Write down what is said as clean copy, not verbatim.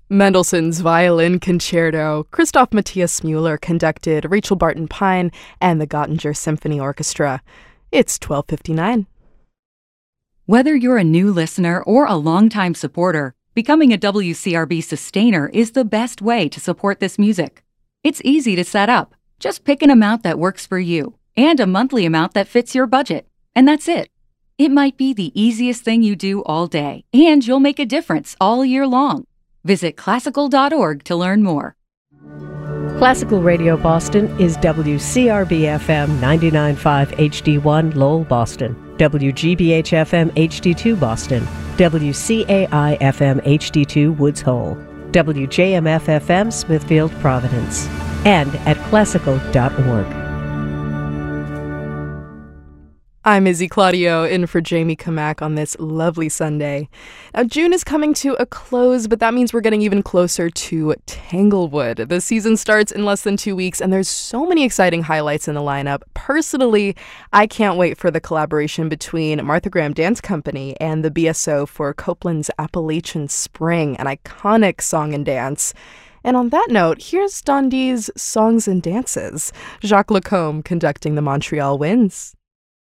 Mendelssohn's Violin Concerto, Christoph Matthias Müller conducted, Rachel Barton Pine, and the Göttinger Symphony Orchestra. It's 12:59. Whether you're a new listener or a longtime supporter, becoming a WCRB sustainer is the best way to support this music. It's easy to set up. Just pick an amount that works for you and a monthly amount that fits your budget, and that's it. It might be the easiest thing you do all day, and you'll make a difference all year long. Visit classical.org to learn more. Classical Radio Boston is WCRB-FM 99.5 HD1 Lowell, Boston, WGBH-FM HD2 Boston, WCAI-FM HD2 Woods Hole, WJMF-FM Smithfield, Providence, and at classical.org. I'm Izzy Claudio, in for Jamie Kamak on this lovely Sunday. Now, June is coming to a close, but that means we're getting even closer to Tanglewood. The season starts in less than 2 weeks, and there's so many exciting highlights in the lineup. Personally, I can't wait for the collaboration between Martha Graham Dance Company and the BSO for Copeland's Appalachian Spring, an iconic song and dance. And on that note, here's Dundee's Songs and Dances, Jacques Lacombe conducting the Montreal Winds.